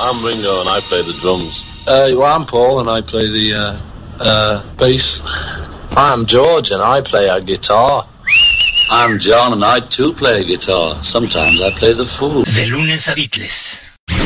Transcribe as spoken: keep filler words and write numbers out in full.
I'm Ringo and I play the drums. Uh, well, I'm Paul and I play the uh, uh, bass. I'm George and I play a guitar. I'm John and I too play a guitar. Sometimes I play the fool. De lunes a Beatles.